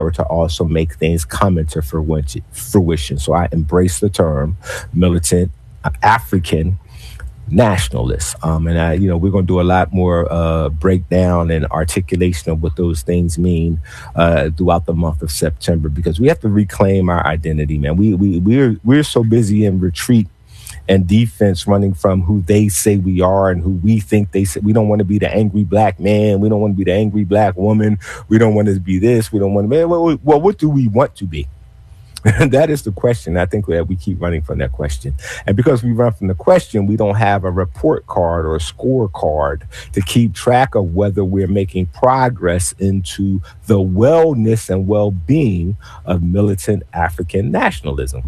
to also make things come into fruition. So I embrace the term militant African nationalists. We're going to do a lot more breakdown and articulation of what those things mean throughout the month of September, because we have to reclaim our identity, man. We're so busy in retreat and defense, running from who they say we are and who we think they say. We don't want to be the angry black man. We don't want to be the angry black woman. We don't want to be this. We don't want to be. Well, what do we want to be? That is the question. I think that we keep running from that question. And because we run from the question, we don't have a report card or a scorecard to keep track of whether we're making progress into the wellness and well-being of militant African nationalism.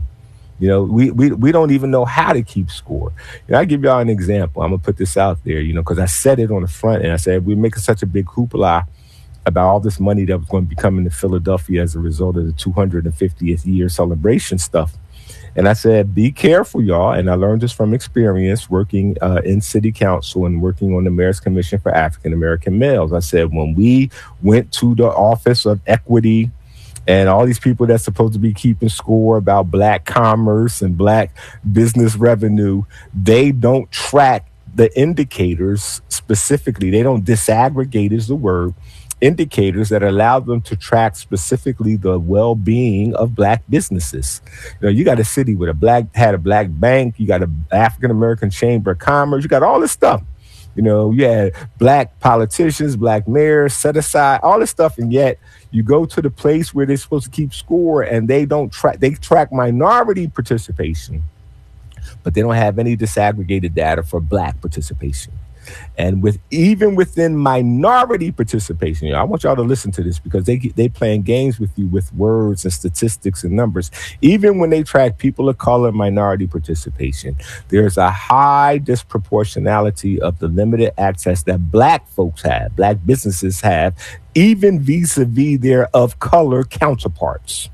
We don't even know how to keep score. I give y'all an example. I'm going to put this out there, because I said it on the front, and I said, we're making such a big hoopla about all this money that was going to be coming to Philadelphia as a result of the 250th year celebration stuff. And I said, be careful, y'all. And I learned this from experience working in city council and working on the Mayor's Commission for African American Males. I said, when we went to the Office of Equity and all these people that's supposed to be keeping score about black commerce and black business revenue, they don't track the indicators specifically. They don't disaggregate is the word. Indicators that allow them to track specifically the well-being of black businesses. You got a city with had a black bank, you got an African-American Chamber of Commerce, you got all this stuff. You had black politicians, black mayors, set aside, all this stuff, and yet you go to the place where they're supposed to keep score and they don't track. They track minority participation, but they don't have any disaggregated data for black participation. And even within minority participation, I want y'all to listen to this, because they playing games with you with words and statistics and numbers. Even when they track people of color minority participation, there's a high disproportionality of the limited access that black folks have, black businesses have, even vis-a-vis their of color counterparts.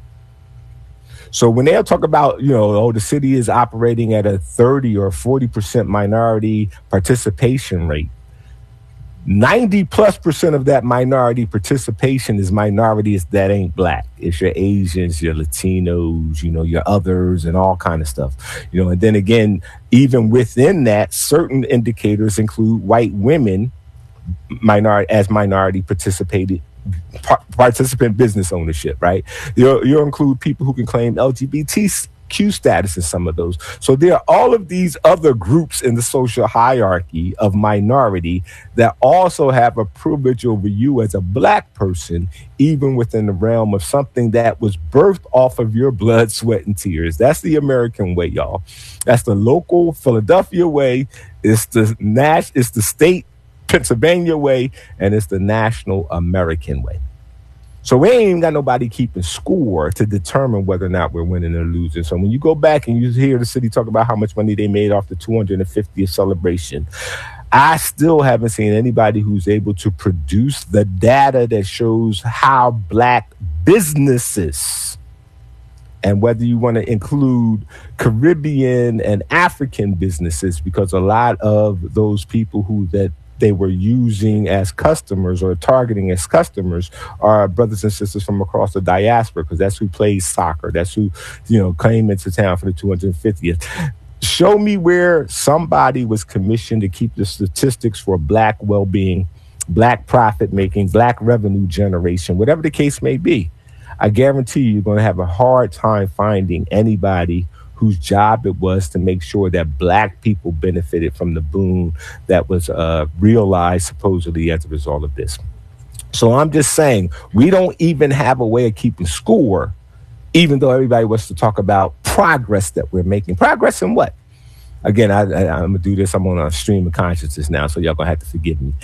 So when they'll talk about, the city is operating at a 30 or 40% minority participation rate, 90+% of that minority participation is minorities that ain't black. It's your Asians, your Latinos, your others, and all kind of stuff. And then again, even within that, certain indicators include white women minority participant business ownership, right? You'll include people who can claim LGBTQ status in some of those. So there are all of these other groups in the social hierarchy of minority that also have a privilege over you as a black person, even within the realm of something that was birthed off of your blood, sweat, and tears. That's the American way, y'all. That's the local Philadelphia way. It's the state Pennsylvania way, and it's the national American way. So we ain't even got nobody keeping score to determine whether or not we're winning or losing. So when you go back and you hear the city talk about how much money they made off the 250th celebration, I still haven't seen anybody who's able to produce the data that shows how black businesses, and whether you want to include Caribbean and African businesses, because a lot of those people that they were using as customers or targeting as customers are brothers and sisters from across the diaspora, because that's who plays soccer. That's who, came into town for the 250th. Show me where somebody was commissioned to keep the statistics for black well-being, black profit making, black revenue generation, whatever the case may be. I guarantee you're going to have a hard time finding anybody whose job it was to make sure that black people benefited from the boon that was realized supposedly as a result of this. So I'm just saying, we don't even have a way of keeping score, even though everybody wants to talk about progress that we're making. Progress in what? Again, I'm going to do this. I'm on a stream of consciousness now, so y'all going to have to forgive me.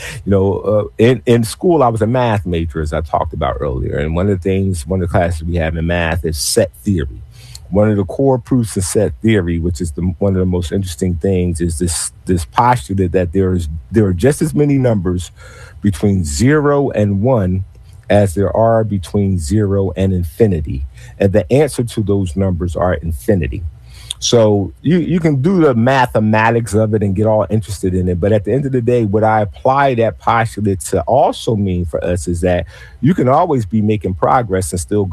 In school, I was a math major, as I talked about earlier. And one of the classes we have in math is set theory. One of the core proofs of set theory, which is one of the most interesting things, is this postulate that there are just as many numbers between 0 and 1 as there are between 0 and infinity. And the answer to those numbers are infinity. So you can do the mathematics of it and get all interested in it. But at the end of the day, what I apply that postulate to also mean for us is that you can always be making progress and still